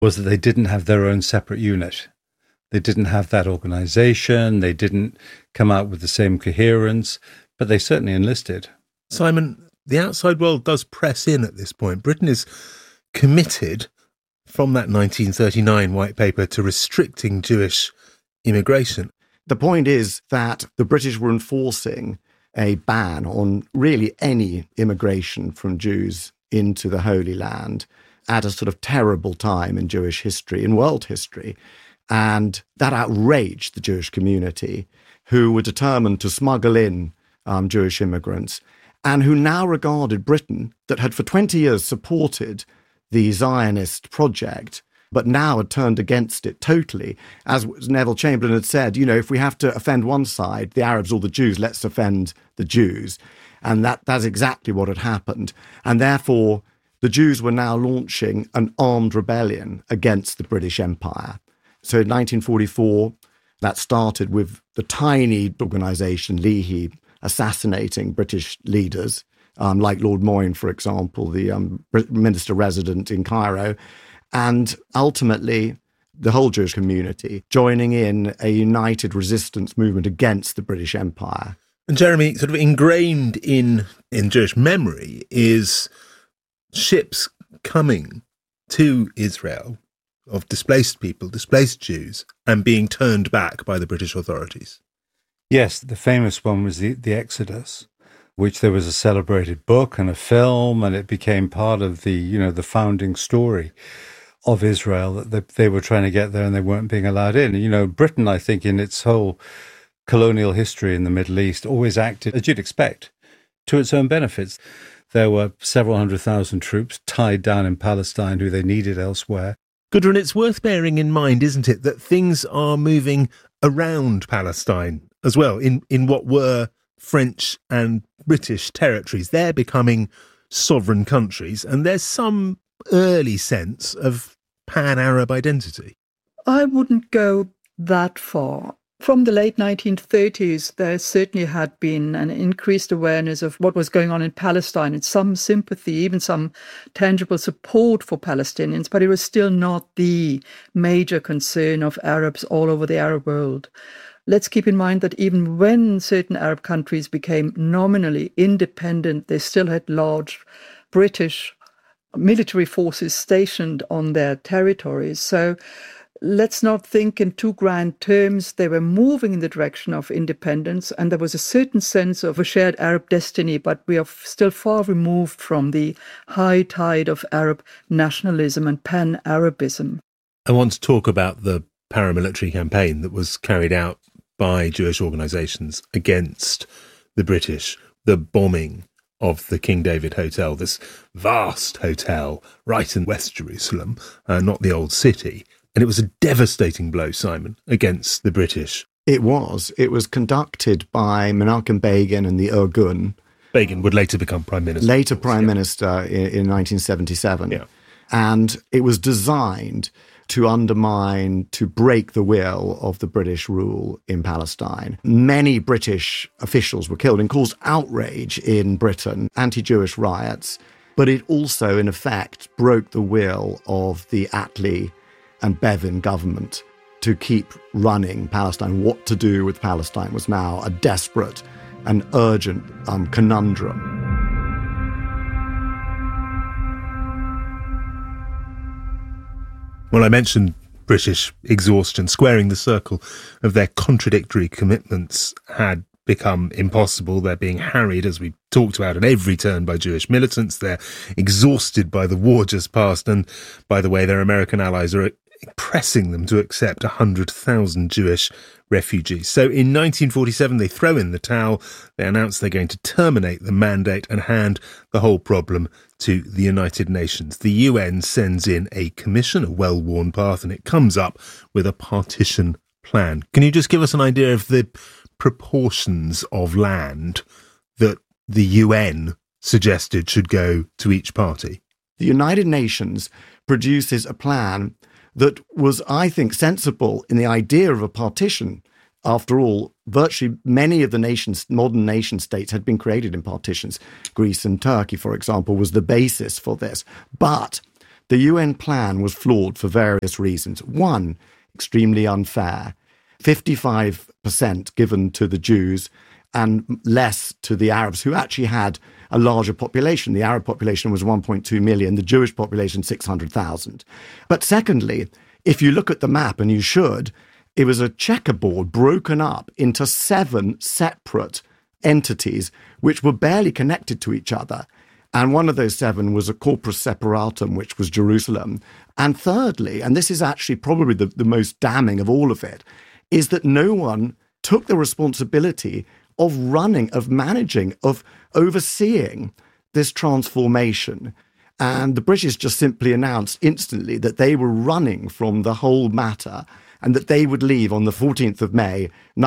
was that they didn't have their own separate unit. They didn't have that organization. They didn't come out with the same coherence, but they certainly enlisted. Simon, the outside world does press in at this point. Britain is committed from that 1939 white paper to restricting Jewish immigration. The point is that the British were enforcing a ban on really any immigration from Jews into the Holy Land at a sort of terrible time in Jewish history, in world history. And that outraged the Jewish community, who were determined to smuggle in Jewish immigrants, and who now regarded Britain, that had for 20 years supported the Zionist project, but now had turned against it totally. As Neville Chamberlain had said, you know, if we have to offend one side, the Arabs or the Jews, let's offend the Jews. And that's exactly what had happened. And therefore, the Jews were now launching an armed rebellion against the British Empire. So in 1944, that started with the tiny organisation Leahy assassinating British leaders, like Lord Moyne, for example, the minister-resident in Cairo, and ultimately the whole Jewish community joining in a united resistance movement against the British Empire. And Jeremy, sort of ingrained in Jewish memory is ships coming to Israel of displaced people, displaced Jews, and being turned back by the British authorities. Yes, the famous one was the Exodus, which there was a celebrated book and a film, and it became part of the founding story of Israel, that they were trying to get there and they weren't being allowed in. You know, Britain, I think, in its whole colonial history in the Middle East, always acted, as you'd expect, to its own benefits. There were several 100,000 troops tied down in Palestine who they needed elsewhere. Gudrun, it's worth bearing in mind, isn't it, that things are moving around Palestine as well, in what were French and British territories. They're becoming sovereign countries, and there's some early sense of pan-Arab identity. I wouldn't go that far. From the late 1930s, there certainly had been an increased awareness of what was going on in Palestine and some sympathy, even some tangible support for Palestinians, but it was still not the major concern of Arabs all over the Arab world. Let's keep in mind that even when certain Arab countries became nominally independent, they still had large British military forces stationed on their territories. So let's not think in too grand terms. They were moving in the direction of independence, and there was a certain sense of a shared Arab destiny, but we are still far removed from the high tide of Arab nationalism and pan-Arabism. I want to talk about the paramilitary campaign that was carried out by Jewish organisations against the British, the bombing of the King David Hotel, this vast hotel right in West Jerusalem, not the old city. And it was a devastating blow, Simon, against the British. It was. It was conducted by Menachem Begin and the Irgun. Begin would later become Prime Minister. Later Prime Minister in 1977. Yeah. And it was designed to undermine, to break the will of the British rule in Palestine. Many British officials were killed and caused outrage in Britain, anti-Jewish riots. But it also, in effect, broke the will of the Attlee and Bevin government to keep running Palestine. What to do with Palestine was now a desperate and urgent conundrum. Well, I mentioned British exhaustion. Squaring the circle of their contradictory commitments had become impossible. They're being harried, as we talked about, at every turn by Jewish militants. They're exhausted by the war just past. And by the way, their American allies are pressing them to accept 100,000 Jewish refugees. So in 1947, they throw in the towel. They announce they're going to terminate the mandate and hand the whole problem to the United Nations. The UN sends in a commission, a well-worn path, and it comes up with a partition plan. Can you just give us an idea of the proportions of land that the UN suggested should go to each party? The United Nations produces a plan that was, I think, sensible in the idea of a partition. After all, virtually many of the modern nation states had been created in partitions. Greece and Turkey, for example, was the basis for this. But the UN plan was flawed for various reasons. One, extremely unfair. 55% given to the Jews and less to the Arabs, who actually had a larger population. The Arab population was 1.2 million, the Jewish population 600,000. But secondly, if you look at the map, and you should, it was a checkerboard broken up into 7 separate entities which were barely connected to each other. And one of those 7 was a corpus separatum, which was Jerusalem. And thirdly, and this is actually probably the most damning of all of it, is that no one took the responsibility of running, of managing, of overseeing this transformation. And the British just simply announced instantly that they were running from the whole matter and that they would leave on the 14th of May,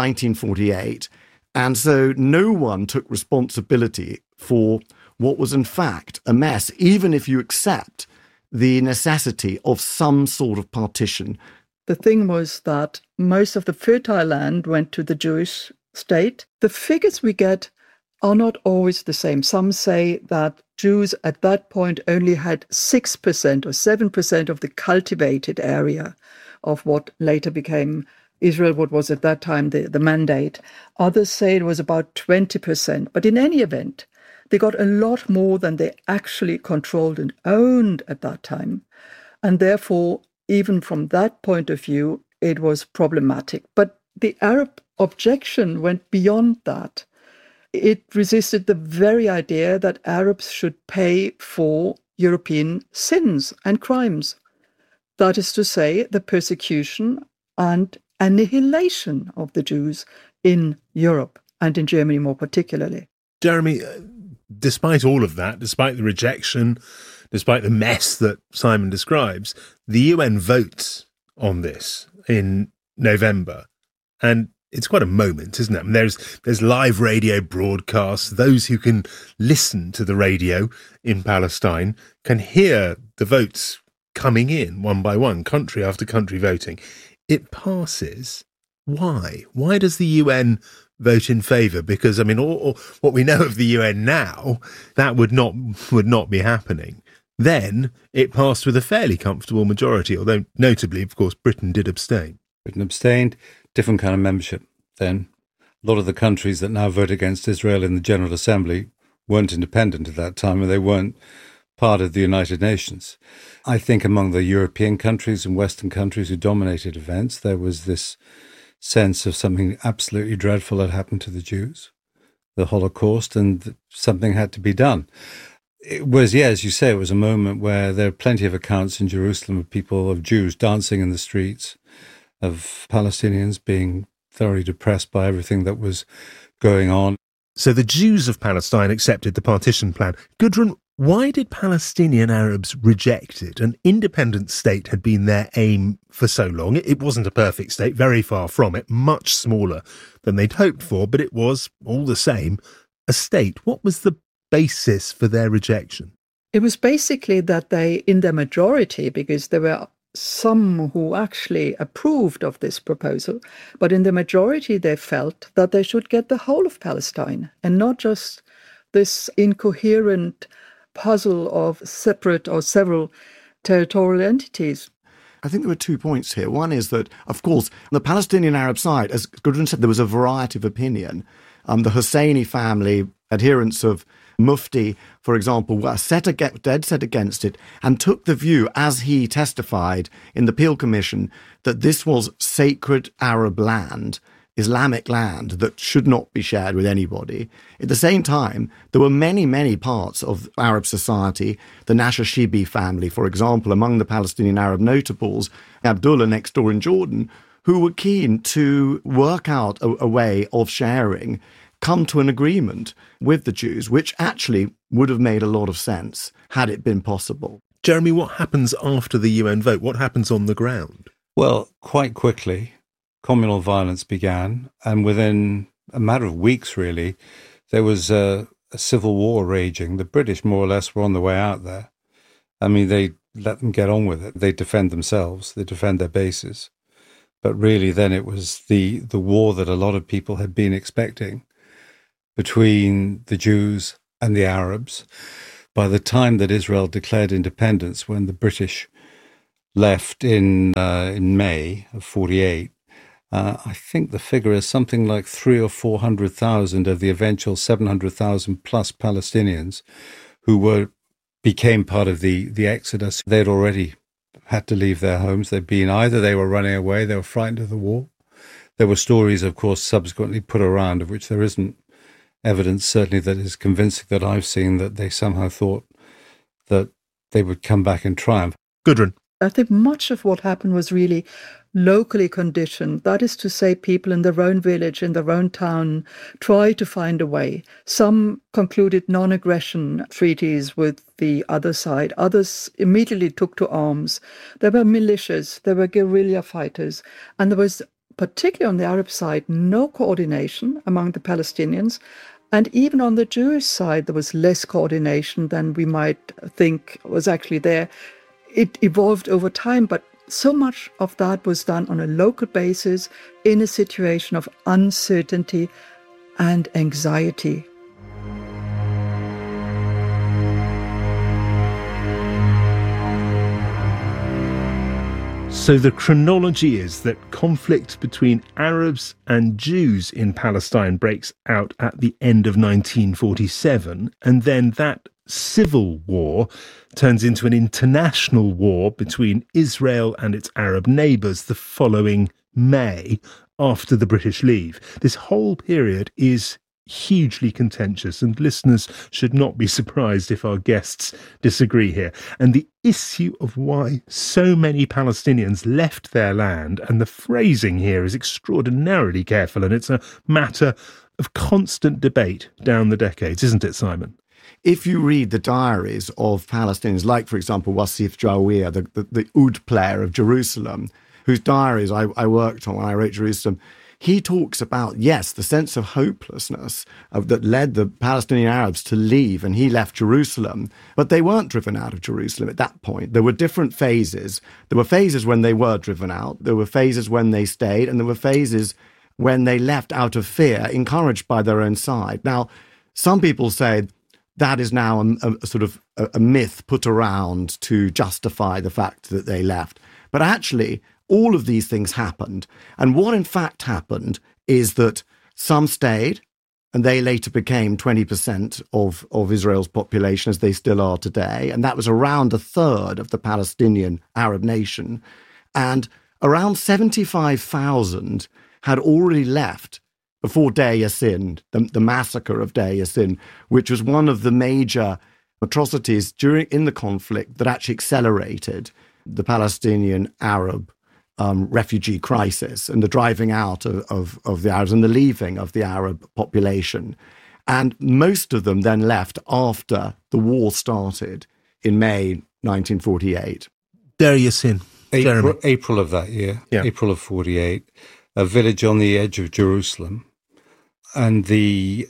1948. And so no one took responsibility for what was in fact a mess, even if you accept the necessity of some sort of partition. The thing was that most of the fertile land went to the Jewish state. The figures we get are not always the same. Some say that Jews at that point only had 6% or 7% of the cultivated area of what later became Israel, what was at that time the mandate. Others say it was about 20%. But in any event, they got a lot more than they actually controlled and owned at that time. And therefore, even from that point of view, it was problematic. But the Arab objection went beyond that. It resisted the very idea that Arabs should pay for European sins and crimes. That is to say, the persecution and annihilation of the Jews in Europe and in Germany more particularly. Jeremy, despite all of that, despite the rejection, despite the mess that Simon describes, the UN votes on this in November. And it's quite a moment, isn't it? I mean, there's live radio broadcasts. Those who can listen to the radio in Palestine can hear the votes coming in one by one, country after country voting. It passes. Why? Why does the UN vote in favour? Because, I mean, all what we know of the UN now, that would not be happening. Then it passed with a fairly comfortable majority, although notably, of course, Britain did abstain. Britain abstained, different kind of membership then. A lot of the countries that now vote against Israel in the General Assembly weren't independent at that time, and they weren't part of the United Nations. I think among the European countries and Western countries who dominated events, there was this sense of something absolutely dreadful had happened to the Jews, the Holocaust, and something had to be done. It was, yeah, as you say, it was a moment where there are plenty of accounts in Jerusalem of people, of Jews dancing in the streets, of Palestinians being thoroughly depressed by everything that was going on. So the Jews of Palestine accepted the partition plan. Gudrun, why did Palestinian Arabs reject it? An independent state had been their aim for so long. It wasn't a perfect state, very far from it, much smaller than they'd hoped for, but it was, all the same, a state. What was the basis for their rejection? It was basically that they, in their majority, because there were some who actually approved of this proposal, but in the majority they felt that they should get the whole of Palestine and not just this incoherent puzzle of separate or several territorial entities. I think there were 2 points here. One is that, of course, on the Palestinian Arab side, as Gudrun said, there was a variety of opinion. The Husseini family, adherents of Mufti, for example, were dead set against it and took the view, as he testified in the Peel Commission, that this was sacred Arab land, Islamic land that should not be shared with anybody. At the same time, there were many, many parts of Arab society, the Nashashibi family, for example, among the Palestinian Arab notables, Abdullah next door in Jordan, who were keen to work out a way of sharing, come to an agreement with the Jews, which actually would have made a lot of sense had it been possible. Jeremy, what happens after the UN vote? What happens on the ground? Well, quite quickly, communal violence began, and within a matter of weeks, really, there was a civil war raging. The British, more or less, were on the way out there. I mean, they let them get on with it. They defend themselves. They defend their bases. But really, then it was the war that a lot of people had been expecting between the Jews and the Arabs. by the time that Israel declared independence, when the British left in May of 48, I think the figure is something like 300,000 or 400,000 of the eventual 700,000 plus Palestinians who became part of the exodus. They'd already had to leave their homes. They were running away, they were frightened of the war. There were stories, of course, subsequently put around, of which there isn't evidence, certainly, that is convincing that I've seen, that they somehow thought that they would come back in triumph. Gudrun. I think much of what happened was really locally conditioned. That is to say, people in their own village, in their own town, tried to find a way. Some concluded non-aggression treaties with the other side. Others immediately took to arms. There were militias, there were guerrilla fighters, and there was, particularly on the Arab side, no coordination among the Palestinians. And even on the Jewish side, there was less coordination than we might think was actually there. It evolved over time, but so much of that was done on a local basis in a situation of uncertainty and anxiety. So the chronology is that conflict between Arabs and Jews in Palestine breaks out at the end of 1947, and then that civil war turns into an international war between Israel and its Arab neighbours the following May, after the British leave. This whole period is hugely contentious, and listeners should not be surprised if our guests disagree here. And the issue of why so many Palestinians left their land, and the phrasing here is extraordinarily careful, and it's a matter of constant debate down the decades, isn't it, Simon? If you read the diaries of Palestinians, like, for example, Wasif Jawir, the oud player of Jerusalem, whose diaries I worked on when I wrote Jerusalem, he talks about, yes, the sense of hopelessness that led the Palestinian Arabs to leave, and he left Jerusalem. But they weren't driven out of Jerusalem at that point. There were different phases. There were phases when they were driven out. There were phases when they stayed. And there were phases when they left out of fear, encouraged by their own side. Now, some people say that is now a sort of a myth put around to justify the fact that they left. But actually, all of these things happened. And what in fact happened is that some stayed, and they later became 20% of Israel's population, as they still are today. And that was around a third of the Palestinian Arab nation. And around 75,000 had already left before Deir Yassin, the massacre of Deir Yassin, which was one of the major atrocities in the conflict that actually accelerated the Palestinian Arab refugee crisis and the driving out of the Arabs and the leaving of the Arab population. And most of them then left after the war started in May 1948. Deir Yassin. April of that year, April of 48, a village on the edge of Jerusalem. And these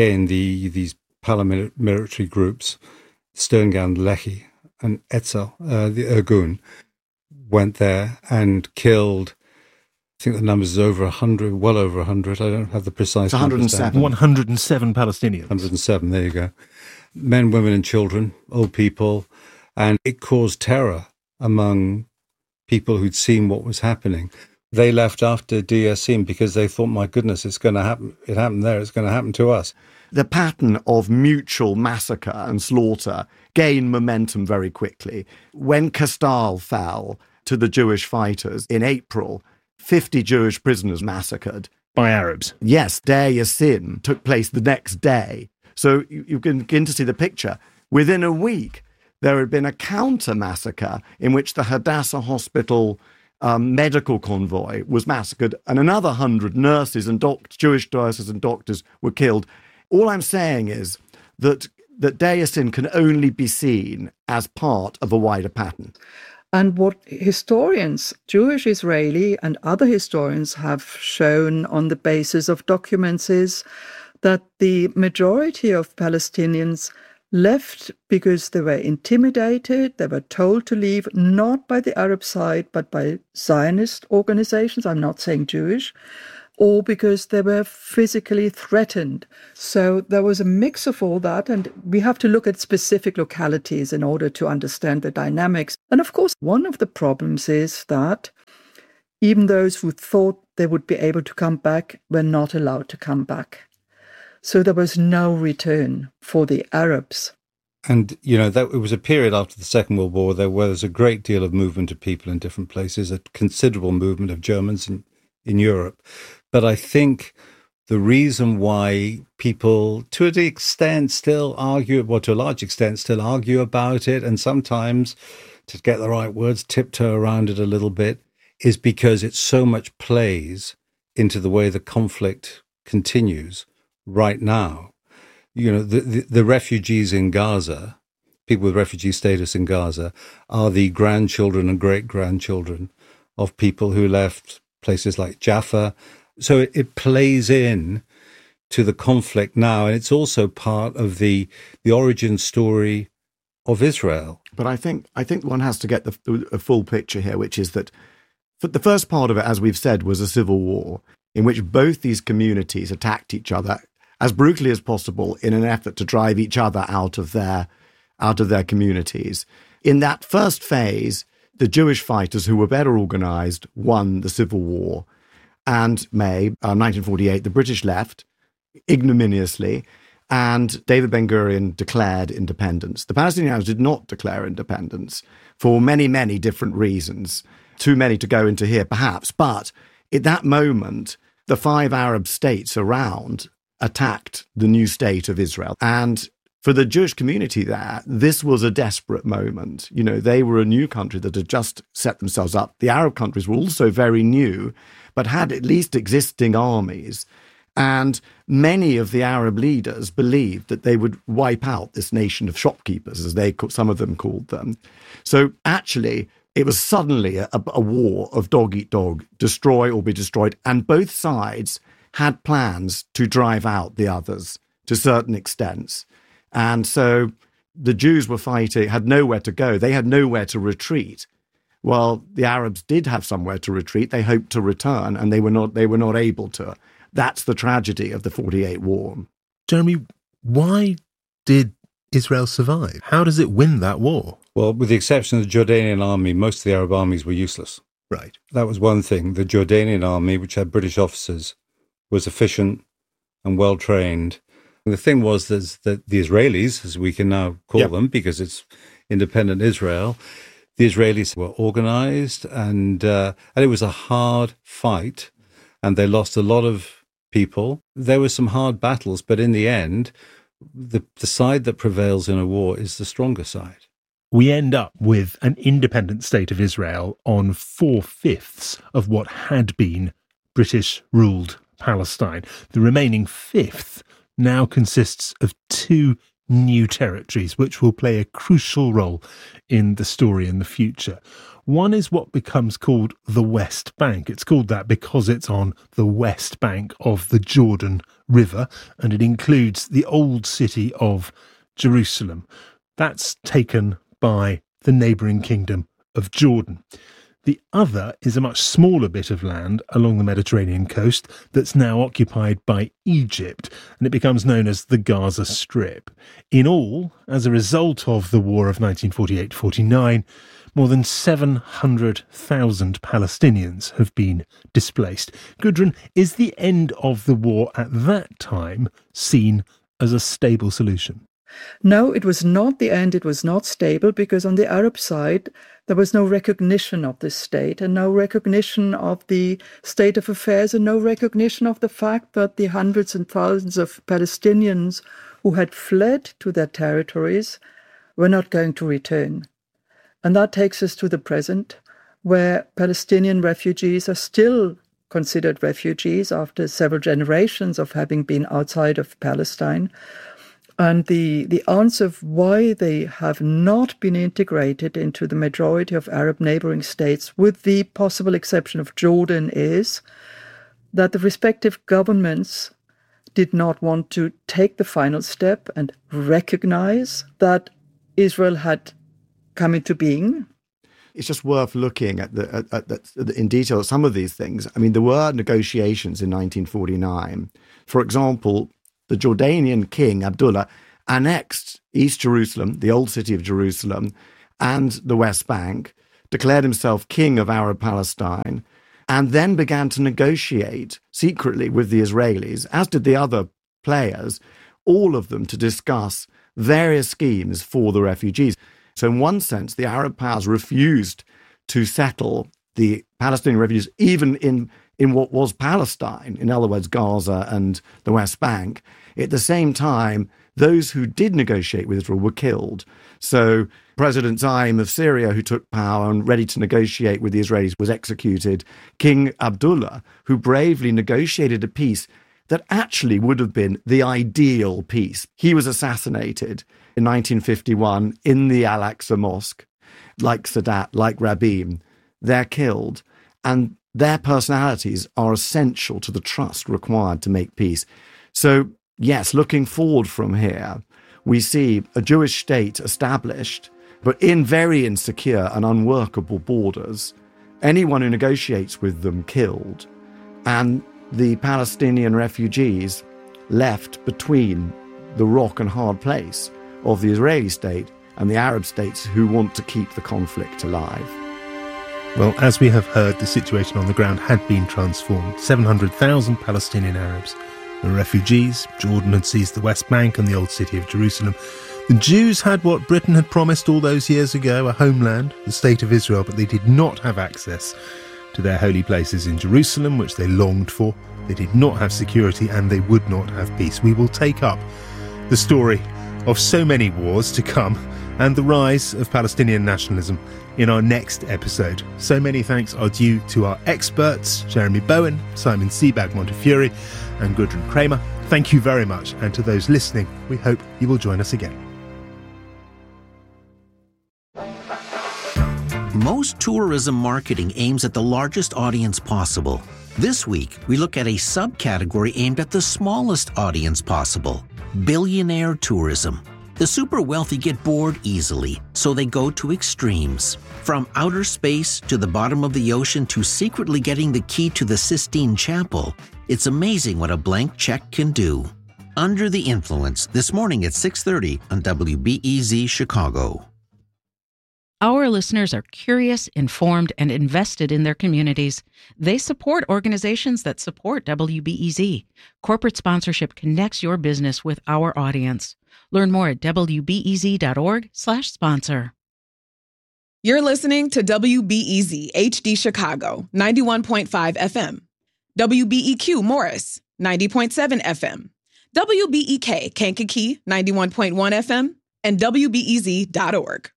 paramilitary groups, Sterngan, Lehi, and Etzel, the Irgun, went there and killed, I think the numbers is over 100, well over 100. I don't have the precise numbers. 107. 107 Palestinians. 107, there you go. Men, women and children, old people. And it caused terror among people who'd seen what was happening. They left after Deir Yassin because they thought, my goodness, it's going to happen. It happened there. It's going to happen to us. The pattern of mutual massacre and slaughter gained momentum very quickly. When Kastal fell to the Jewish fighters in April, 50 Jewish prisoners massacred. By Arabs? Yes, Deir Yassin took place the next day. So you can begin to see the picture. Within a week, there had been a counter-massacre in which the Hadassah Hospital medical convoy was massacred, and another 100 nurses and Jewish nurses and doctors were killed. All I'm saying is that Deir Yassin can only be seen as part of a wider pattern. And what historians, Jewish, Israeli, and other historians have shown on the basis of documents is that the majority of Palestinians left because they were intimidated, they were told to leave, not by the Arab side, but by Zionist organizations. I'm not saying Jewish. or because they were physically threatened. So there was a mix of all that, and we have to look at specific localities in order to understand the dynamics. And of course, one of the problems is that even those who thought they would be able to come back were not allowed to come back. So there was no return for the Arabs. And, that it was a period after the Second World War where there was a great deal of movement of people in different places, a considerable movement of Germans in Europe. But I think the reason why people, to a extent, still argue, well, to a large extent, still argue about it, and sometimes, to get the right words, tiptoe around it a little bit, is because it so much plays into the way the conflict continues right now. The refugees in Gaza, people with refugee status in Gaza, are the grandchildren and great-grandchildren of people who left places like Jaffa. So it plays in to the conflict now, and it's also part of the origin story of Israel. But I think one has to get a full picture here, which is that the first part of it, as we've said, was a civil war in which both these communities attacked each other as brutally as possible in an effort to drive each other out of their communities. In that first phase, the Jewish fighters, who were better organized, won the civil war. And May 1948, the British left ignominiously, and David Ben-Gurion declared independence. The Palestinians did not declare independence for many, many different reasons. Too many to go into here, perhaps. But at that moment, the 5 Arab states around attacked the new state of Israel. And for the Jewish community there, this was a desperate moment. They were a new country that had just set themselves up. The Arab countries were also very new, but had at least existing armies. And many of the Arab leaders believed that they would wipe out this nation of shopkeepers, as some of them called them. So actually, it was suddenly a war of dog eat dog, destroy or be destroyed. And both sides had plans to drive out the others to certain extents. And so the Jews were fighting, had nowhere to go. They had nowhere to retreat. Well, the Arabs did have somewhere to retreat. They hoped to return, and they were not able to. That's the tragedy of the 48 war. Jeremy, why did Israel survive? How does it win that war? Well, with the exception of the Jordanian army, most of the Arab armies were useless. Right. That was one thing. The Jordanian army, which had British officers, was efficient and well-trained. And the thing was that the Israelis, as we can now call them, because it's independent Israel, the Israelis were organized, and it was a hard fight, and they lost a lot of people. There were some hard battles, but in the end, the side that prevails in a war is the stronger side. We end up with an independent state of Israel on 4/5 of what had been British-ruled Palestine. The remaining fifth now consists of 2 new territories, which will play a crucial role in the story in the future. One is what becomes called the West Bank. It's called that because it's on the west bank of the Jordan River, and it includes the old city of Jerusalem. That's taken by the neighbouring kingdom of Jordan. The other is a much smaller bit of land along the Mediterranean coast that's now occupied by Egypt, and it becomes known as the Gaza Strip. In all, as a result of the war of 1948-49, more than 700,000 Palestinians have been displaced. Gudrun, is the end of the war at that time seen as a stable solution? No, it was not the end. It was not stable because on the Arab side, there was no recognition of this state and no recognition of the state of affairs and no recognition of the fact that the hundreds and thousands of Palestinians who had fled to their territories were not going to return. And that takes us to the present, where Palestinian refugees are still considered refugees after several generations of having been outside of Palestine. And the answer of why they have not been integrated into the majority of Arab neighboring states, with the possible exception of Jordan, is that the respective governments did not want to take the final step and recognize that Israel had come into being. it's just worth looking at in detail at some of these things. I mean, there were negotiations in 1949. For example, the Jordanian king, Abdullah, annexed East Jerusalem, the old city of Jerusalem, and the West Bank, declared himself king of Arab Palestine, and then began to negotiate secretly with the Israelis, as did the other players, all of them to discuss various schemes for the refugees. So in one sense, the Arab powers refused to settle the Palestinian refugees, even in what was Palestine, in other words, Gaza and the West Bank. At the same time, those who did negotiate with Israel were killed. So President Zaim of Syria, who took power and ready to negotiate with the Israelis, was executed. King Abdullah, who bravely negotiated a peace that actually would have been the ideal peace, he was assassinated in 1951 in the Al-Aqsa Mosque. Like Sadat, like Rabin, they're killed. And their personalities are essential to the trust required to make peace. So, yes, looking forward from here, we see a Jewish state established, but in very insecure and unworkable borders. Anyone who negotiates with them killed. And the Palestinian refugees left between the rock and hard place of the Israeli state and the Arab states who want to keep the conflict alive. Well, as we have heard, the situation on the ground had been transformed. 700,000 Palestinian Arabs were refugees. Jordan had seized the West Bank and the old city of Jerusalem. The Jews had what Britain had promised all those years ago, a homeland, the State of Israel, but they did not have access to their holy places in Jerusalem, which they longed for. They did not have security and they would not have peace. We will take up the story of so many wars to come and the rise of Palestinian nationalism in our next episode. So many thanks are due to our experts, Jeremy Bowen, Simon Sebag Montefiore and Gudrun Kramer. Thank you very much, and to those listening, we hope you will join us again. Most tourism marketing aims at the largest audience possible. This week, we look at a subcategory aimed at the smallest audience possible: billionaire tourism. The super wealthy get bored easily, so they go to extremes. From outer space to the bottom of the ocean to secretly getting the key to the Sistine Chapel, it's amazing what a blank check can do. Under the Influence, this morning at 6:30 on WBEZ Chicago. Our listeners are curious, informed, and invested in their communities. They support organizations that support WBEZ. Corporate sponsorship connects your business with our audience. Learn more at wbez.org/sponsor. You're listening to WBEZ HD Chicago, 91.5 FM. WBEQ Morris, 90.7 FM. WBEK Kankakee, 91.1 FM. And WBEZ.org.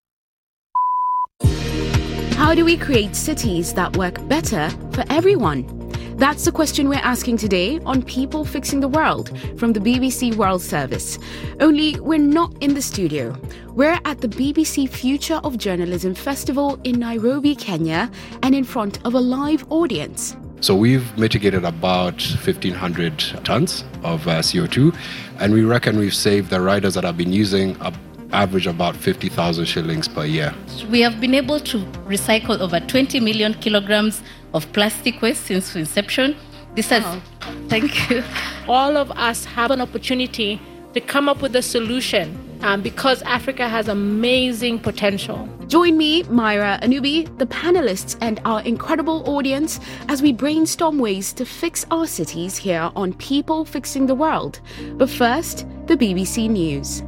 How do we create cities that work better for everyone? That's the question we're asking today on People Fixing the World from the BBC World Service. Only we're not in the studio. We're at the BBC Future of Journalism Festival in Nairobi, Kenya, and in front of a live audience. So we've mitigated about 1,500 tons of CO2, and we reckon we've saved the riders that have been using average about 50,000 shillings per year. We have been able to recycle over 20 million kilograms of plastic waste since inception. This has... Thank you. All of us have an opportunity to come up with a solution because Africa has amazing potential. Join me, Myra Anubi, the panelists, and our incredible audience as we brainstorm ways to fix our cities here on People Fixing the World. But first, the BBC News.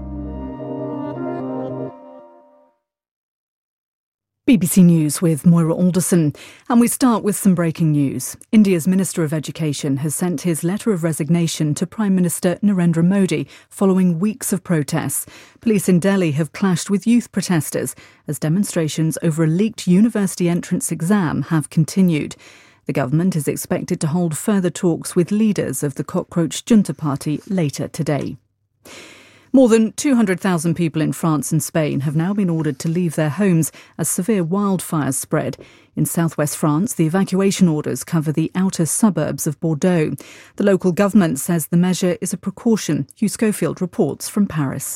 BBC News with Moira Alderson. And we start with some breaking news. India's Minister of Education has sent his letter of resignation to Prime Minister Narendra Modi following weeks of protests. Police in Delhi have clashed with youth protesters as demonstrations over a leaked university entrance exam have continued. The government is expected to hold further talks with leaders of the Cockroach Junta Party later today. More than 200,000 people in France and Spain have now been ordered to leave their homes as severe wildfires spread. In southwest France, the evacuation orders cover the outer suburbs of Bordeaux. The local government says the measure is a precaution. Hugh Schofield reports from Paris.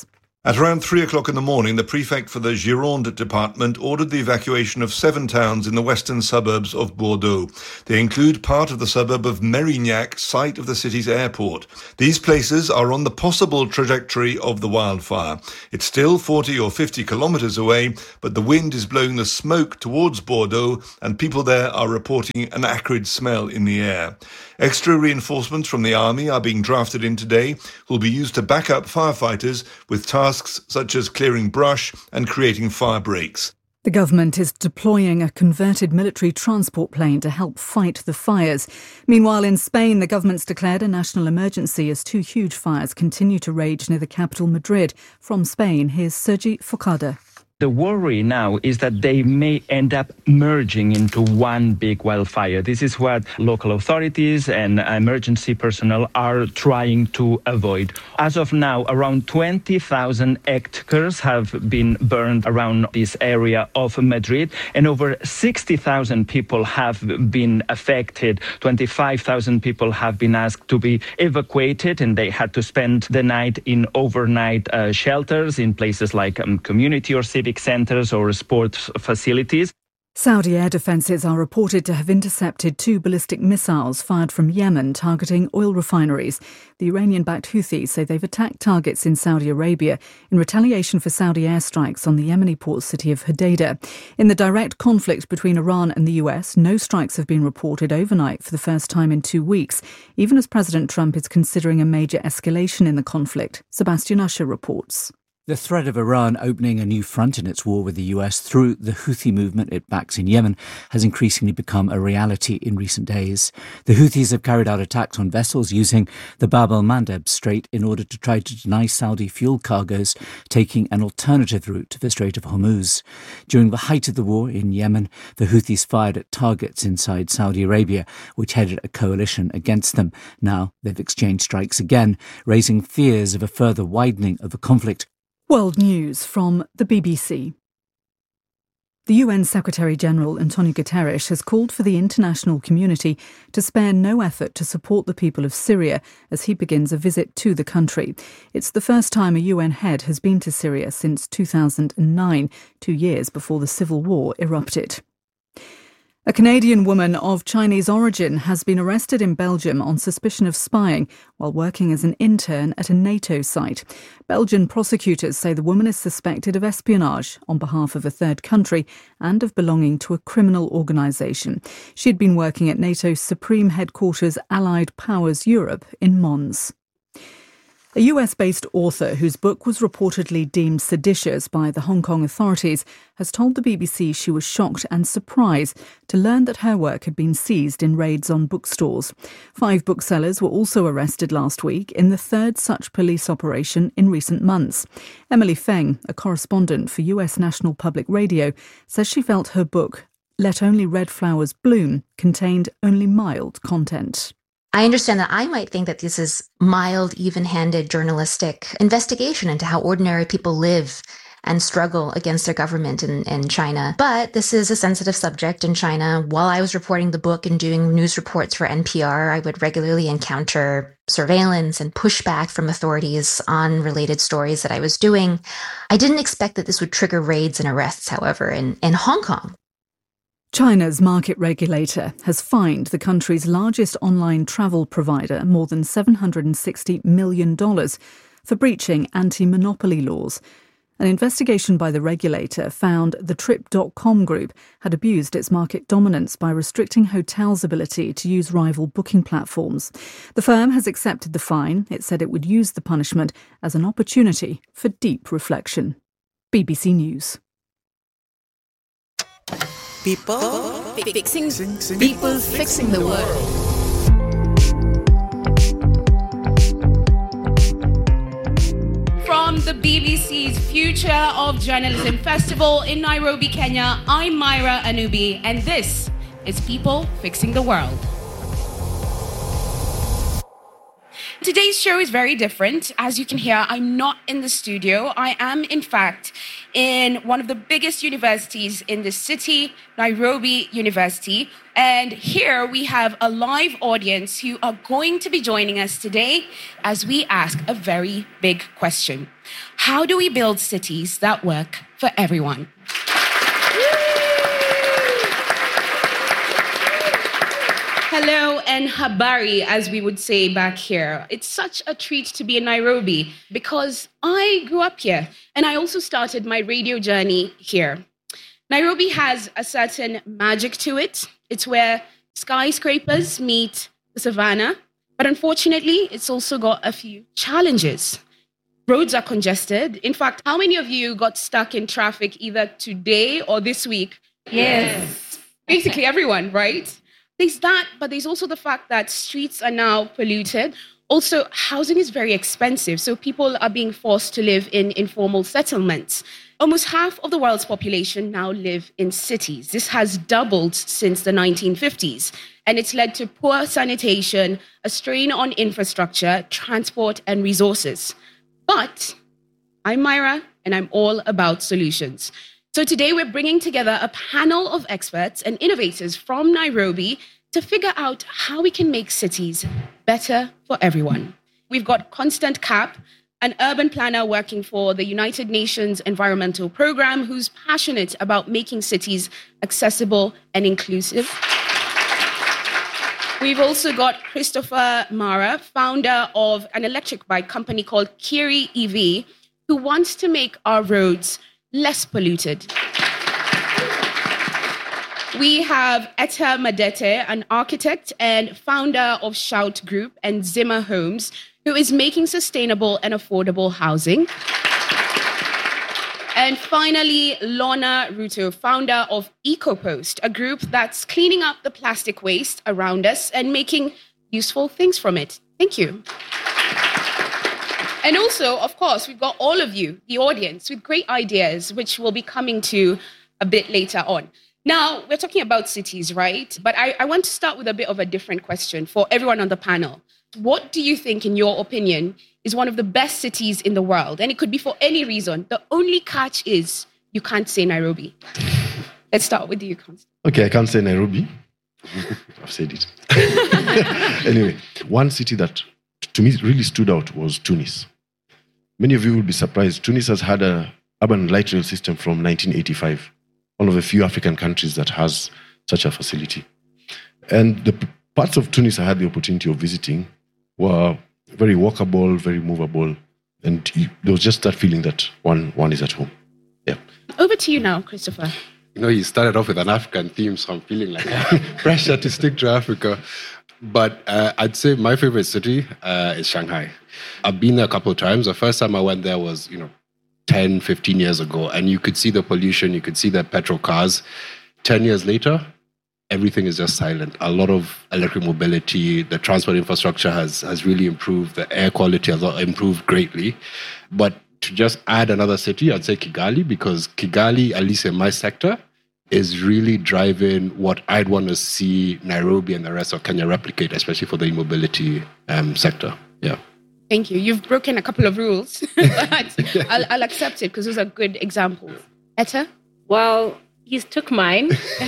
At around 3 o'clock in the morning, the prefect for the Gironde department ordered the evacuation of 7 towns in the western suburbs of Bordeaux. They include part of the suburb of Mérignac, site of the city's airport. These places are on the possible trajectory of the wildfire. It's still 40 or 50 kilometers away, but the wind is blowing the smoke towards Bordeaux, and people there are reporting an acrid smell in the air. Extra reinforcements from the army are being drafted in today, will be used to back up firefighters with tasks such as clearing brush and creating fire breaks. The government is deploying a converted military transport plane to help fight the fires. Meanwhile, in Spain, the government's declared a national emergency as 2 huge fires continue to rage near the capital, Madrid. From Spain, here's Sergi Focada. The worry now is that they may end up merging into one big wildfire. This is what local authorities and emergency personnel are trying to avoid. As of now, around 20,000 hectares have been burned around this area of Madrid, and over 60,000 people have been affected. 25,000 people have been asked to be evacuated, and they had to spend the night in overnight shelters in places like community or civic centres or sports facilities. Saudi air defences are reported to have intercepted 2 ballistic missiles fired from Yemen targeting oil refineries. The Iranian-backed Houthis say they've attacked targets in Saudi Arabia in retaliation for Saudi airstrikes on the Yemeni port city of Hodeidah. In the direct conflict between Iran and the US, no strikes have been reported overnight for the first time in 2 weeks, even as President Trump is considering a major escalation in the conflict. Sebastian Usher reports. The threat of Iran opening a new front in its war with the US through the Houthi movement it backs in Yemen has increasingly become a reality in recent days. The Houthis have carried out attacks on vessels using the Bab el-Mandeb Strait in order to try to deny Saudi fuel cargoes taking an alternative route to the Strait of Hormuz. During the height of the war in Yemen, the Houthis fired at targets inside Saudi Arabia, which headed a coalition against them. Now they've exchanged strikes again, raising fears of a further widening of the conflict. World News from the BBC. The UN Secretary-General António Guterres has called for the international community to spare no effort to support the people of Syria as he begins a visit to the country. It's the first time a UN head has been to Syria since 2009, 2 years before the civil war erupted. A Canadian woman of Chinese origin has been arrested in Belgium on suspicion of spying while working as an intern at a NATO site. Belgian prosecutors say the woman is suspected of espionage on behalf of a third country and of belonging to a criminal organisation. She had been working at NATO's Supreme Headquarters Allied Powers Europe in Mons. A US-based author whose book was reportedly deemed seditious by the Hong Kong authorities has told the BBC she was shocked and surprised to learn that her work had been seized in raids on bookstores. 5 booksellers were also arrested last week in the third such police operation in recent months. Emily Feng, a correspondent for US National Public Radio, says she felt her book, Let Only Red Flowers Bloom, contained only mild content. I understand that I might think that this is mild, even-handed journalistic investigation into how ordinary people live and struggle against their government in China. But this is a sensitive subject in China. While I was reporting the book and doing news reports for NPR, I would regularly encounter surveillance and pushback from authorities on related stories that I was doing. I didn't expect that this would trigger raids and arrests, however, in Hong Kong. China's market regulator has fined the country's largest online travel provider more than $760 million for breaching anti-monopoly laws. An investigation by the regulator found the Trip.com group had abused its market dominance by restricting hotels' ability to use rival booking platforms. The firm has accepted the fine. It said it would use the punishment as an opportunity for deep reflection. BBC News. People fixing the world. From the BBC's Future of Journalism Festival in Nairobi, Kenya, I'm Myra Anubi, and this is People Fixing the World. Today's show is very different. As you can hear, I'm not in the studio. I am, in fact, in one of the biggest universities in the city, Nairobi University. And here we have a live audience who are going to be joining us today as we ask a very big question. How do we build cities that work for everyone? Hello and habari, as we would say back here. It's such a treat to be in Nairobi because I grew up here and I also started my radio journey here. Nairobi has a certain magic to it. It's where skyscrapers meet the savannah, but unfortunately, it's also got a few challenges. Roads are congested. In fact, how many of you got stuck in traffic either today or this week? Yes. Basically everyone, right? There's that, but there's also the fact that streets are now polluted. Also, housing is very expensive, so people are being forced to live in informal settlements. Almost half of the world's population now live in cities. This has doubled since the 1950s, and it's led to poor sanitation, a strain on infrastructure, transport, and resources. But I'm Myra, and I'm all about solutions. So today we're bringing together a panel of experts and innovators from Nairobi to figure out how we can make cities better for everyone. We've got Constant Cap, an urban planner working for the United Nations Environmental Programme, who's passionate about making cities accessible and inclusive. We've also got Christopher Mara, founder of an electric bike company called Kiri EV, who wants to make our roads less polluted. We have Etta Madete, an architect and founder of Shout Group and Zimmer Homes, who is making sustainable and affordable housing. And finally, Lorna Ruto, founder of EcoPost, a group that's cleaning up the plastic waste around us and making useful things from it. Thank you. And also, of course, we've got all of you, the audience, with great ideas, which we'll be coming to a bit later on. Now, we're talking about cities, right? But I want to start with a bit of a different question for everyone on the panel. What do you think, in your opinion, is one of the best cities in the world? And it could be for any reason. The only catch is you can't say Nairobi. Let's start with you, Constance. Okay, I can't say Nairobi. I've said it. Anyway, one city that to me really stood out was Tunis. Many of you will be surprised. Tunis has had an urban light rail system from 1985. One of the few African countries that has such a facility. And the parts of Tunis I had the opportunity of visiting were very walkable, very movable. And there was just that feeling that one is at home. Yeah. Over to you now, Christopher. You know, you started off with an African theme, so I'm feeling like pressure to stick to Africa. But I'd say my favorite city is Shanghai. I've been there a couple of times. The first time I went there was, 10, 15 years ago. And you could see the pollution, you could see the petrol cars. 10 years later, everything is just silent. A lot of electric mobility, the transport infrastructure has really improved. The air quality has improved greatly. But to just add another city, I'd say Kigali, because Kigali, at least in my sector, is really driving what I'd want to see Nairobi and the rest of Kenya replicate, especially for the e-mobility sector. Yeah. Thank you. You've broken a couple of rules, but I'll accept it because those are good examples. Etta? Well, he's took mine.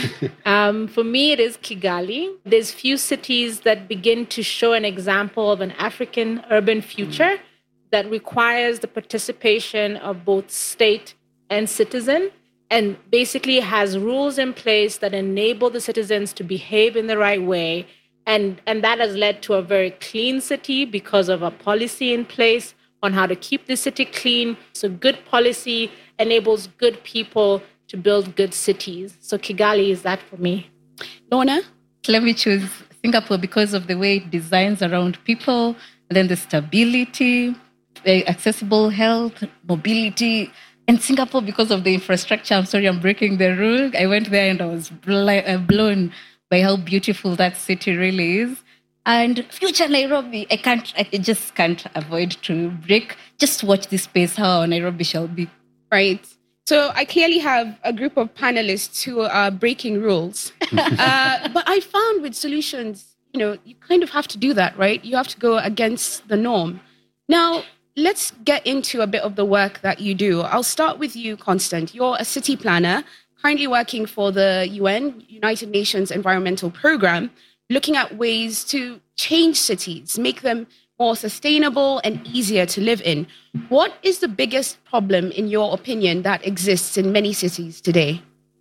For me, it is Kigali. There's few cities that begin to show an example of an African urban future that requires the participation of both state and citizen, and basically has rules in place that enable the citizens to behave in the right way. And that has led to a very clean city because of a policy in place on how to keep the city clean. So good policy enables good people to build good cities. So Kigali is that for me. Lorna? Let me choose Singapore because of the way it designs around people, then the stability, the accessible health, mobility. And Singapore because of the infrastructure. I'm sorry, I'm breaking the rule. I went there and I was blown by how beautiful that city really is. And future Nairobi, I just can't avoid to break. Just watch this space, how Nairobi shall be. Right. So I clearly have a group of panelists who are breaking rules. But I found with solutions, you kind of have to do that, right? You have to go against the norm. Now, let's get into a bit of the work that you do. I'll start with you, Constant. You're a city planner, currently working for the UN, United Nations Environmental Programme, looking at ways to change cities, make them more sustainable and easier to live in. What is the biggest problem, in your opinion, that exists in many cities today?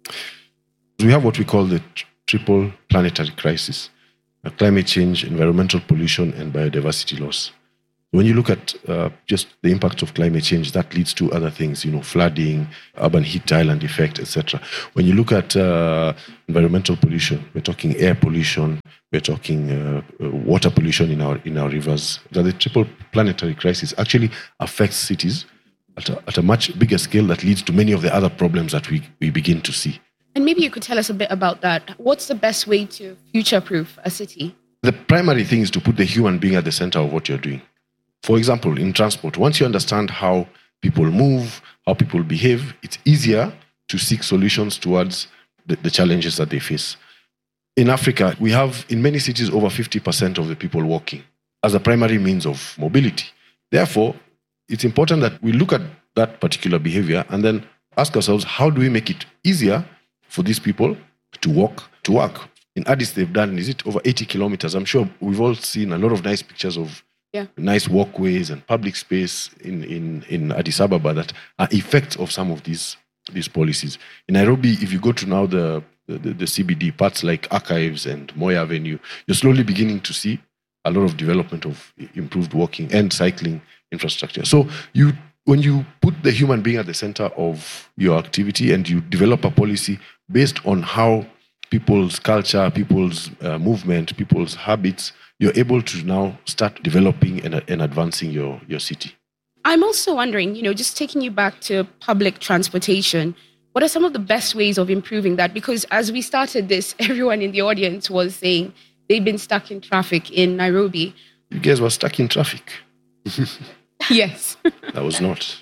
We have what we call the triple planetary crisis: climate change, environmental pollution, and biodiversity loss. When you look at just the impact of climate change, that leads to other things, flooding, urban heat island effect, etc. When you look at environmental pollution, we're talking air pollution, we're talking water pollution in our rivers. The triple planetary crisis actually affects cities at a much bigger scale that leads to many of the other problems that we begin to see. And maybe you could tell us a bit about that. What's the best way to future-proof a city? The primary thing is to put the human being at the center of what you're doing. For example, in transport, once you understand how people move, how people behave, it's easier to seek solutions towards the challenges that they face. In Africa, we have in many cities over 50% of the people walking as a primary means of mobility. Therefore, it's important that we look at that particular behavior and then ask ourselves, how do we make it easier for these people to walk to work? In Addis, they've done, over 80 kilometers? I'm sure we've all seen a lot of nice pictures of nice walkways and public space in Addis Ababa that are effects of some of these policies. In Nairobi, if you go to now the CBD, parts like Archives and Moya Avenue, you're slowly beginning to see a lot of development of improved walking and cycling infrastructure. So when you put the human being at the center of your activity and you develop a policy based on how people's culture, people's movement, people's habits, you're able to now start developing and advancing your city. I'm also wondering, just taking you back to public transportation, what are some of the best ways of improving that? Because as we started this, everyone in the audience was saying they've been stuck in traffic in Nairobi. You guys were stuck in traffic. Yes. I was not.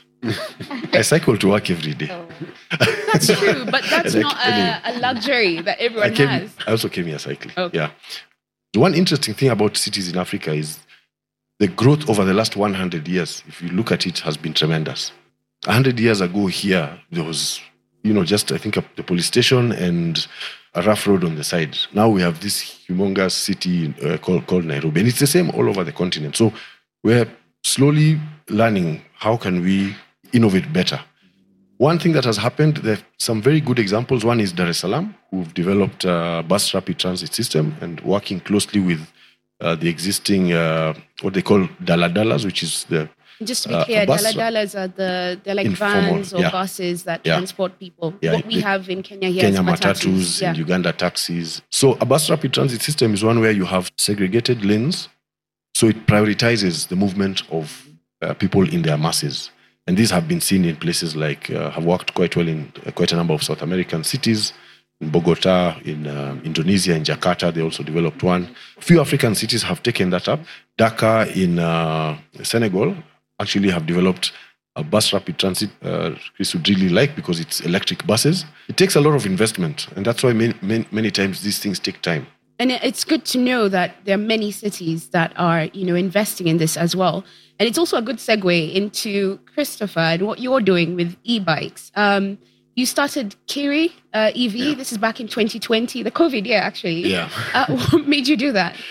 I cycle to work every day. That's true, but that's not a luxury that everyone has. I also came here cycling. Okay. Yeah. The one interesting thing about cities in Africa is the growth over the last 100 years, if you look at it, has been tremendous. 100 years ago here, there was, just I think the police station and a rough road on the side. Now we have this humongous city called Nairobi. And it's the same all over the continent. So we're slowly learning how can we innovate better. One thing that has happened, there are some very good examples. One is Dar es Salaam, who've developed a bus rapid transit system and working closely with the existing, what they call daladalas, which is the... Just to be clear, daladalas are they're like vans or buses that transport people. What we have in Kenya here is matatus. In Uganda, taxis. So a bus rapid transit system is one where you have segregated lanes. So it prioritizes the movement of people in their masses. And these have been seen in places like, have worked quite well in quite a number of South American cities. In Bogota, in Indonesia, in Jakarta, they also developed one. A few African cities have taken that up. Dakar in Senegal actually have developed a bus rapid transit. Chris would really like because it's electric buses. It takes a lot of investment. And that's why many times these things take time. And it's good to know that there are many cities that are, investing in this as well. And it's also a good segue into Christopher and what you're doing with e-bikes. You started Kiri EV. Yeah. This is back in 2020, the COVID year, actually. Yeah. What made you do that?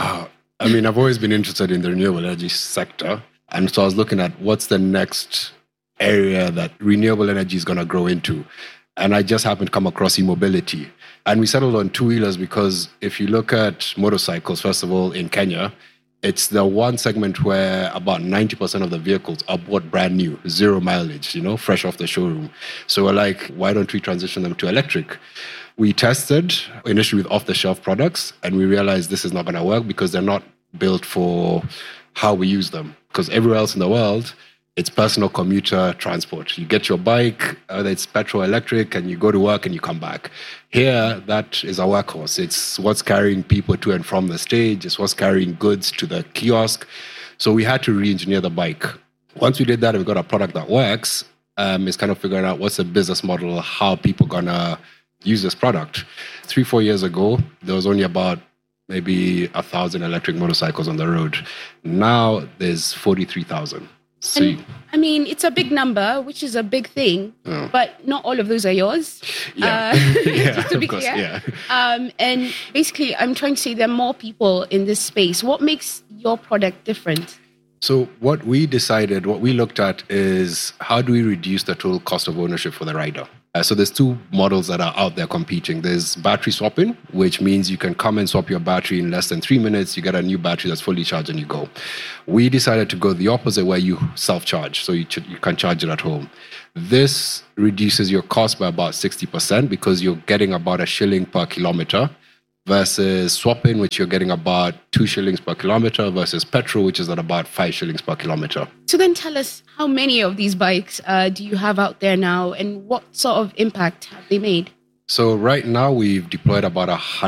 I've always been interested in the renewable energy sector. And so I was looking at what's the next area that renewable energy is going to grow into. And I just happened to come across e-mobility. And we settled on two-wheelers because if you look at motorcycles, first of all, in Kenya, it's the one segment where about 90% of the vehicles are bought brand new, 0 mileage, fresh off the showroom. So we're like, why don't we transition them to electric? We tested initially with off-the-shelf products, and we realized this is not going to work because they're not built for how we use them. Because everywhere else in the world, it's personal commuter transport. You get your bike, whether it's petrol, electric, and you go to work and you come back. Here, that is a workhorse. It's what's carrying people to and from the stage. It's what's carrying goods to the kiosk. So we had to re-engineer the bike. Once we did that, we got a product that works. It's kind of figuring out what's the business model, how people going to use this product. 3-4 years ago, there was only about maybe 1,000 electric motorcycles on the road. Now there's 43,000. So I mean, it's a big number, which is a big thing, but not all of those are yours. Yeah, just to be of course, clear. yeah. And basically, I'm trying to say there are more people in this space. What makes your product different? So what we looked at is how do we reduce the total cost of ownership for the rider? So there's two models that are out there competing. There's battery swapping, which means you can come and swap your battery in less than 3 minutes. You get a new battery that's fully charged and you go. We decided to go the opposite, where you self-charge, so you can charge it at home. This reduces your cost by about 60% because you're getting about R1 per kilometer, versus swapping, which you're getting about 2 shillings per kilometer, versus petrol, which is at about 5 shillings per kilometer. So then tell us, how many of these bikes do you have out there now, and what sort of impact have they made? So right now we've deployed about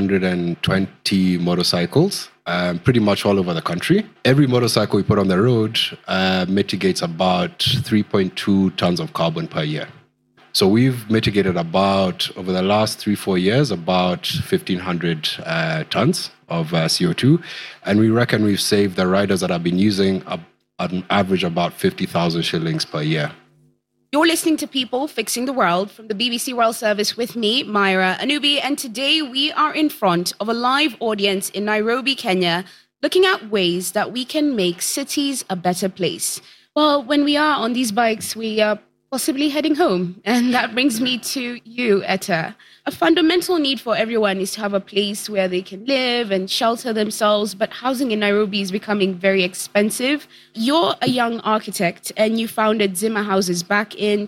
120 motorcycles, pretty much all over the country. Every motorcycle we put on the road mitigates about 3.2 tons of carbon per year. So we've mitigated about, over the last 3-4 years, about 1,500 tons of CO2. And we reckon we've saved the riders that have been using an average about 50,000 shillings per year. You're listening to People Fixing the World from the BBC World Service with me, Myra Anubi. And today we are in front of a live audience in Nairobi, Kenya, looking at ways that we can make cities a better place. Well, when we are on these bikes, we are possibly heading home. And that brings me to you, Etta. A fundamental need for everyone is to have a place where they can live and shelter themselves, but housing in Nairobi is becoming very expensive. You're a young architect and you founded Zimmer Houses back in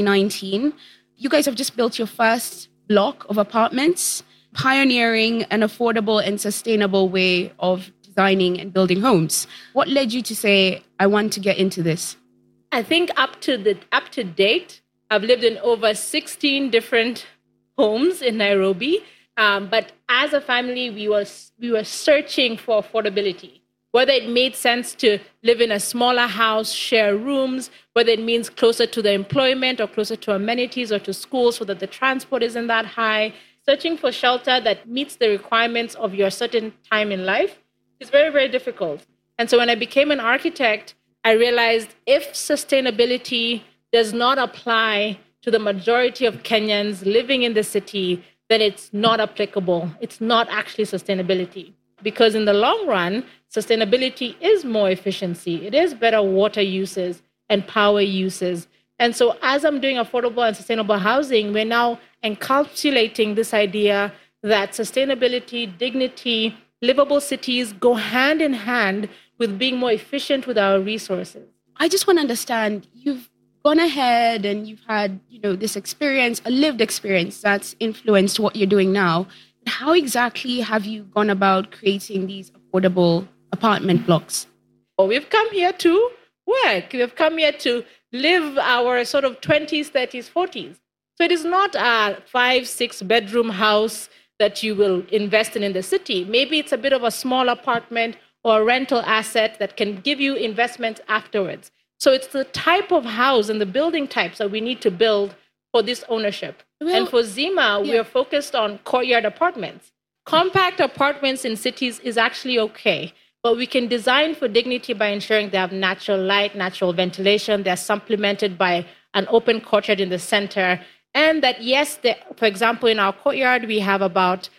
2019. You guys have just built your first block of apartments, pioneering an affordable and sustainable way of designing and building homes. What led you to say, I want to get into this? I think up to date, I've lived in over 16 different homes in Nairobi. But as a family, we were searching for affordability, whether it made sense to live in a smaller house, share rooms, whether it means closer to the employment or closer to amenities or to schools so that the transport isn't that high. Searching for shelter that meets the requirements of your certain time in life is very, very difficult. And so when I became an architect, I realized if sustainability does not apply to the majority of Kenyans living in the city, then it's not applicable. It's not actually sustainability. Because in the long run, sustainability is more efficiency. It is better water uses and power uses. And so as I'm doing affordable and sustainable housing, we're now encapsulating this idea that sustainability, dignity, livable cities go hand in hand with being more efficient with our resources. I just want to understand, you've gone ahead and you've had, this experience, a lived experience that's influenced what you're doing now. How exactly have you gone about creating these affordable apartment blocks? Well, we've come here to work. We've come here to live our sort of 20s, 30s, 40s. So it is not a 5-6 bedroom house that you will invest in the city. Maybe it's a bit of a small apartment or a rental asset that can give you investment afterwards. So it's the type of house and the building types that we need to build for this ownership. And for Zima, we are focused on courtyard apartments. Compact apartments in cities is actually okay, but we can design for dignity by ensuring they have natural light, natural ventilation. They're supplemented by an open courtyard in the center. And that, yes, for example, in our courtyard, we have about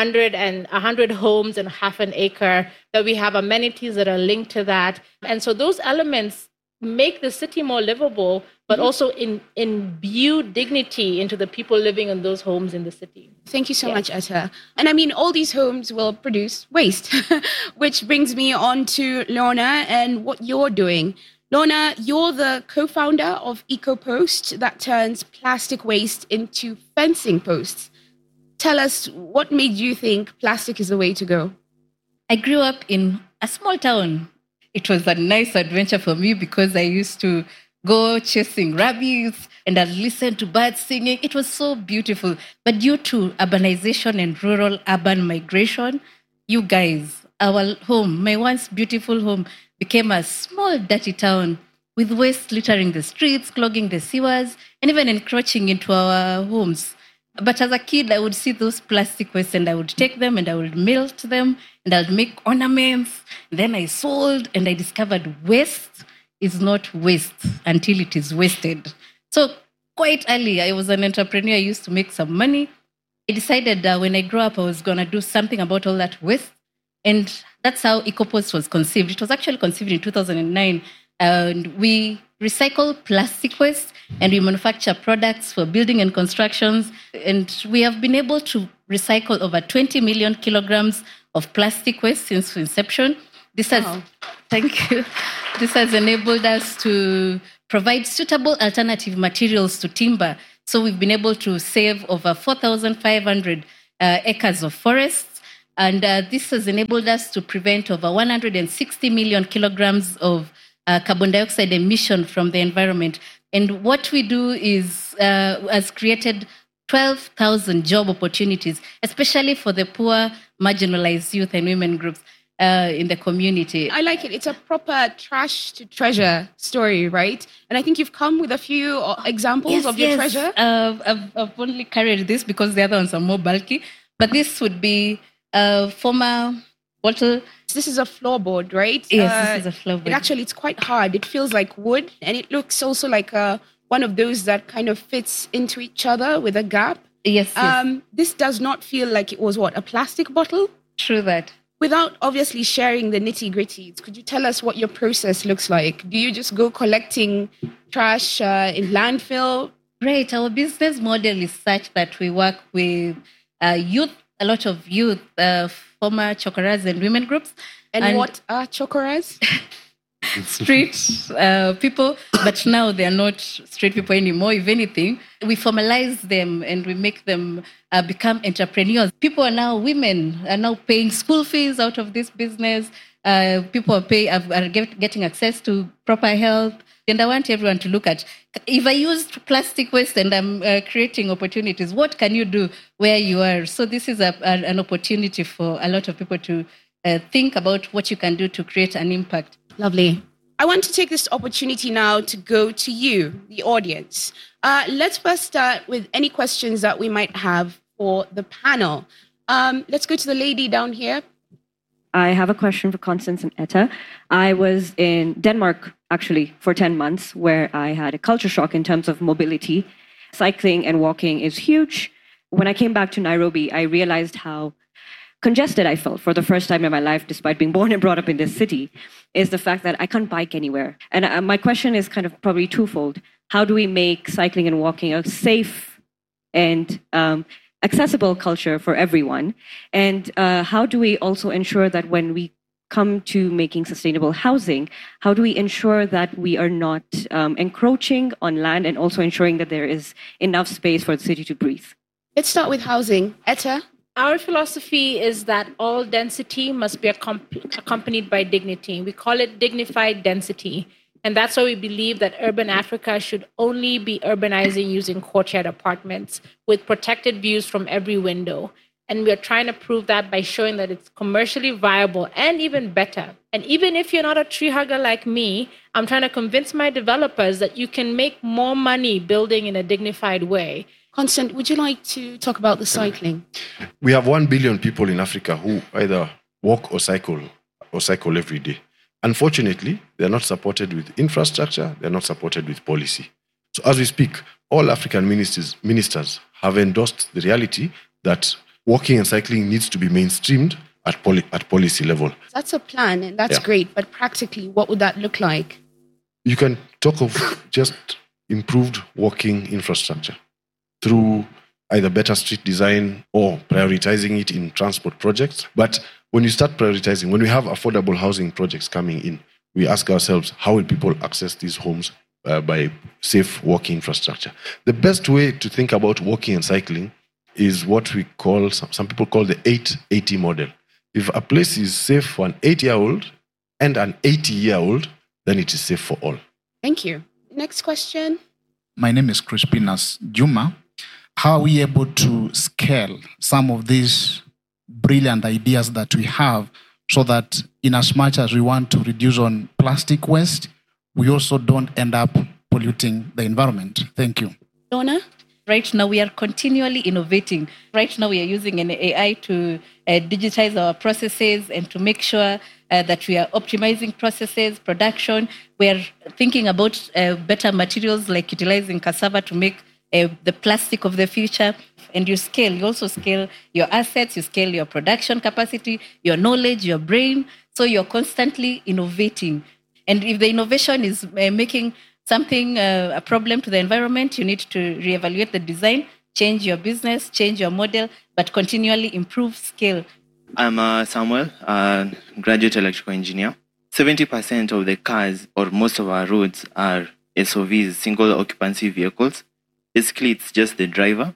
100 homes and half an acre, that we have amenities that are linked to that. And so those elements make the city more livable, but also imbue dignity into the people living in those homes in the city. Thank you so much, Etta. And I mean, all these homes will produce waste, which brings me on to Lorna and what you're doing. Lorna, you're the co-founder of EcoPost that turns plastic waste into fencing posts. Tell us, what made you think plastic is the way to go? I grew up in a small town. It was a nice adventure for me because I used to go chasing rabbits and I'd listen to birds singing. It was so beautiful. But due to urbanization and rural-urban migration, you guys, our home, my once beautiful home, became a small, dirty town with waste littering the streets, clogging the sewers, and even encroaching into our homes. But as a kid, I would see those plastic waste and I would take them and I would melt them and I would make ornaments. Then I sold and I discovered waste is not waste until it is wasted. So quite early, I was an entrepreneur. I used to make some money. I decided that when I grew up, I was going to do something about all that waste. And that's how EcoPost was conceived. It was actually conceived in 2009. And we recycle plastic waste and we manufacture products for building and constructions. And we have been able to recycle over 20 million kilograms of plastic waste since inception. This has, thank you. This has enabled us to provide suitable alternative materials to timber. So we've been able to save over 4,500 acres of forests. And this has enabled us to prevent over 160 million kilograms of carbon dioxide emission from the environment. And what we do is has created 12,000 job opportunities, especially for the poor, marginalized youth and women groups in the community. I like it. It's a proper trash to treasure story, right? And I think you've come with a few examples of your treasure. I've only carried this because the other ones are more bulky. But this would be former bottle. This is a floorboard, right? Yes, this is a floorboard. It's quite hard. It feels like wood, and it looks also like one of those that kind of fits into each other with a gap. Yes. This does not feel like it was a plastic bottle? True that. Without obviously sharing the nitty-gritties, could you tell us what your process looks like? Do you just go collecting trash in landfill? Right. Our business model is such that we work with youth, a lot of youth, former chokoras and women groups. And what are chokoras? Street people, but now they are not street people anymore. If anything, we formalize them and we make them become entrepreneurs. Women are now paying school fees out of this business. People are getting access to proper health. And I want everyone to look at, if I used plastic waste and I'm creating opportunities, what can you do where you are? So this is an opportunity for a lot of people to think about what you can do to create an impact. Lovely. I want to take this opportunity now to go to you, the audience. Let's first start with any questions that we might have for the panel. Let's go to the lady down here. I have a question for Constance and Etta. I was in Denmark, actually, for 10 months, where I had a culture shock in terms of mobility. Cycling and walking is huge. When I came back to Nairobi, I realized how congested I felt for the first time in my life, despite being born and brought up in this city, is the fact that I can't bike anywhere. And my question is kind of probably twofold. How do we make cycling and walking a safe and accessible culture for everyone? And how do we also ensure that when we come to making sustainable housing, how do we ensure that we are not encroaching on land and also ensuring that there is enough space for the city to breathe? Let's start with housing. Etta? Our philosophy is that all density must be accompanied by dignity. We call it dignified density. And that's why we believe that urban Africa should only be urbanizing using courtyard apartments with protected views from every window. And we're trying to prove that by showing that it's commercially viable and even better. And even if you're not a tree hugger like me, I'm trying to convince my developers that you can make more money building in a dignified way. Constant, would you like to talk about the cycling? We have 1 billion people in Africa who either walk or cycle every day. Unfortunately, they're not supported with infrastructure, they're not supported with policy. So as we speak, all African ministers have endorsed the reality that walking and cycling needs to be mainstreamed at policy level. That's a plan, and that's great. But practically, what would that look like? You can talk of just improved walking infrastructure through either better street design or prioritizing it in transport projects. But when you start prioritizing, when we have affordable housing projects coming in, we ask ourselves, how will people access these homes by safe walking infrastructure? The best way to think about walking and cycling is what we call, some people call the 880 model. If a place is safe for an 8-year-old and an 80-year-old, then it is safe for all. Thank you. Next question. My name is Crispinas Juma. How are we able to scale some of these brilliant ideas that we have so that in as much as we want to reduce on plastic waste, we also don't end up polluting the environment? Thank you. Donna? Right now, we are continually innovating. Right now, we are using an AI to digitize our processes and to make sure that we are optimizing processes, production. We are thinking about better materials like utilizing cassava to make the plastic of the future. And you also scale your assets, you scale your production capacity, your knowledge, your brain. So you're constantly innovating. And if the innovation is making something a problem to the environment, you need to reevaluate the design, change your business, change your model, but continually improve scale. I'm Samuel, a graduate electrical engineer. 70% of the cars or most of our roads are SOVs, single occupancy vehicles. Basically, it's just the driver.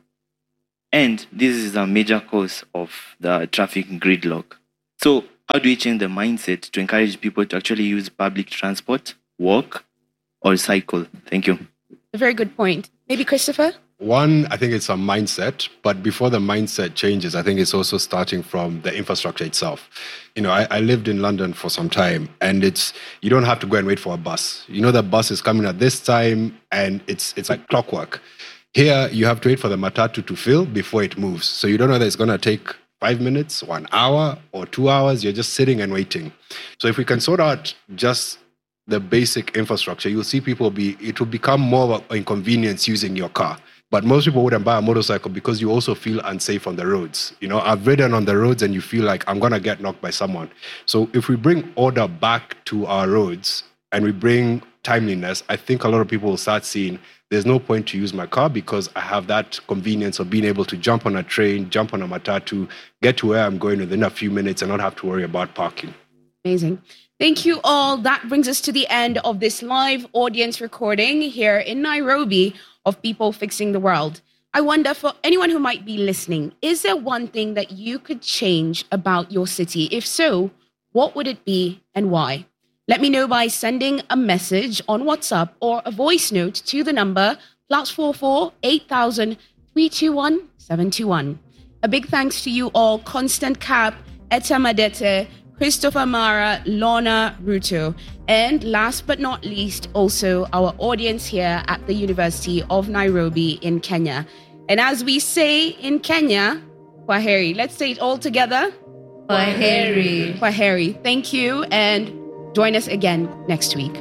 And this is a major cause of the traffic gridlock. So how do we change the mindset to encourage people to actually use public transport, walk, or cycle? Thank you. A very good point. Maybe Christopher? One, I think it's a mindset, but before the mindset changes, I think it's also starting from the infrastructure itself. I lived in London for some time, and you don't have to go and wait for a bus. The bus is coming at this time, and it's like clockwork. Here, you have to wait for the matatu to fill before it moves. So you don't know that it's going to take 5 minutes, 1 hour, or 2 hours. You're just sitting and waiting. So if we can sort out just the basic infrastructure, you'll see it will become more of an inconvenience using your car. But most people wouldn't buy a motorcycle because you also feel unsafe on the roads. I've ridden on the roads and you feel like I'm going to get knocked by someone. So if we bring order back to our roads and we bring timeliness, I think a lot of people will start seeing there's no point to use my car because I have that convenience of being able to jump on a train, jump on a matatu, get to where I'm going within a few minutes and not have to worry about parking. Amazing. Thank you all. That brings us to the end of this live audience recording here in Nairobi of People Fixing the World. I wonder, for anyone who might be listening, is there one thing that you could change about your city? If so, what would it be and why? Let me know by sending a message on WhatsApp or a voice note to the number +44 8000 321 721. A big thanks to you all, Constant Cap, Etta Madete, Christopher Mara, Lorna Ruto, and last but not least, also our audience here at the University of Nairobi in Kenya. And as we say in Kenya, Kwaheri. Let's say it all together. Kwaheri. Kwaheri. Thank you, and join us again next week.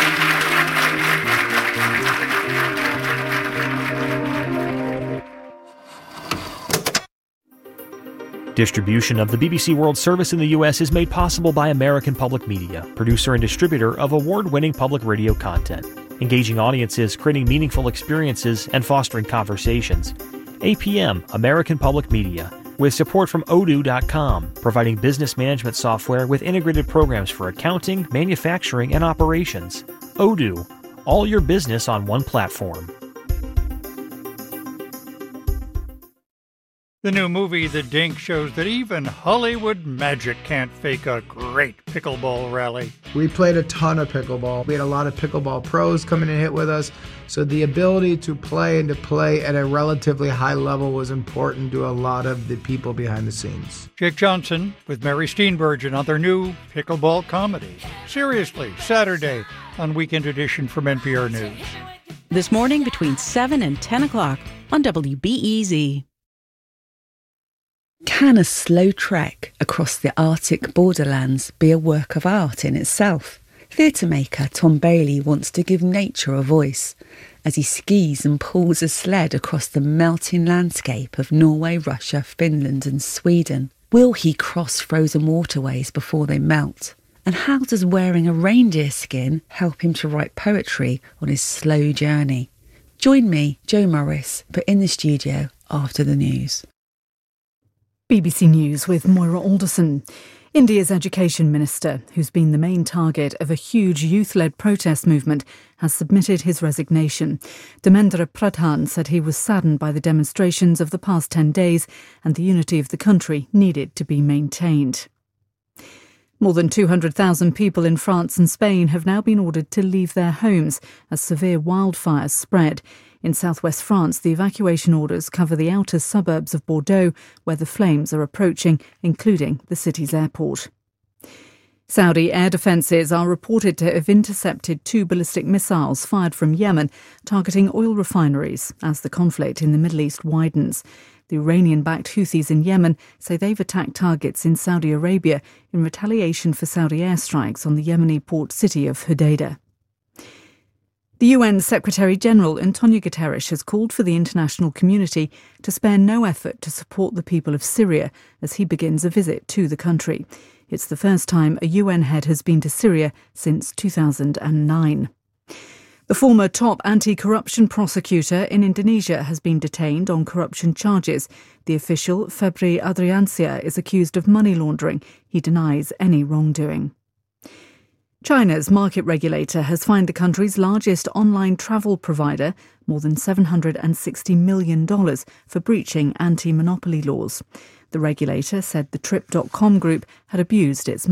Distribution of the BBC World Service in the U.S. is made possible by American Public Media, producer and distributor of award-winning public radio content, engaging audiences, creating meaningful experiences, and fostering conversations. APM, American Public Media, with support from Odoo.com, providing business management software with integrated programs for accounting, manufacturing, and operations. Odoo, all your business on one platform. The new movie, The Dink, shows that even Hollywood magic can't fake a great pickleball rally. We played a ton of pickleball. We had a lot of pickleball pros come in and hit with us. So the ability to play and to play at a relatively high level was important to a lot of the people behind the scenes. Jake Johnson with Mary Steenburgen on their new pickleball comedy. Seriously, Saturday on Weekend Edition from NPR News. This morning between 7 and 10 o'clock on WBEZ. Can a slow trek across the Arctic borderlands be a work of art in itself? Theatre maker Tom Bailey wants to give nature a voice as he skis and pulls a sled across the melting landscape of Norway, Russia, Finland and Sweden. Will he cross frozen waterways before they melt? And how does wearing a reindeer skin help him to write poetry on his slow journey? Join me, Jo Morris, for In the Studio after the news. BBC News with Moira Alderson. India's education minister, who's been the main target of a huge youth-led protest movement, has submitted his resignation. Dharmendra Pradhan said he was saddened by the demonstrations of the past 10 days and the unity of the country needed to be maintained. More than 200,000 people in France and Spain have now been ordered to leave their homes as severe wildfires spread. In southwest France, the evacuation orders cover the outer suburbs of Bordeaux, where the flames are approaching, including the city's airport. Saudi air defences are reported to have intercepted 2 ballistic missiles fired from Yemen, targeting oil refineries as the conflict in the Middle East widens. The Iranian-backed Houthis in Yemen say they've attacked targets in Saudi Arabia in retaliation for Saudi airstrikes on the Yemeni port city of Hodeidah. The UN Secretary-General Antonio Guterres has called for the international community to spare no effort to support the people of Syria as he begins a visit to the country. It's the first time a UN head has been to Syria since 2009. The former top anti-corruption prosecutor in Indonesia has been detained on corruption charges. The official, Febri Adriansyah, is accused of money laundering. He denies any wrongdoing. China's market regulator has fined the country's largest online travel provider more than $760 million for breaching anti-monopoly laws. The regulator said the Trip.com group had abused its